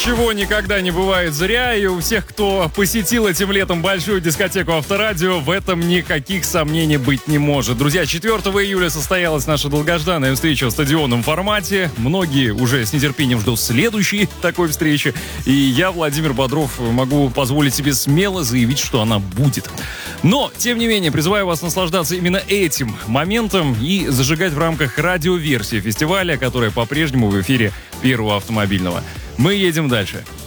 Ничего никогда не бывает зря, и у всех, кто посетил этим летом большую дискотеку Авторадио, в этом никаких сомнений быть не может. Друзья, 4 июля состоялась наша долгожданная встреча в стадионном формате. Многие уже с нетерпением ждут следующей такой встречи. И я, Владимир Бодров, могу позволить себе смело заявить, что она будет. Но, тем не менее, призываю вас наслаждаться именно этим моментом и зажигать в рамках радиоверсии фестиваля, которая по-прежнему в эфире Первого автомобильного. Мы едем дальше.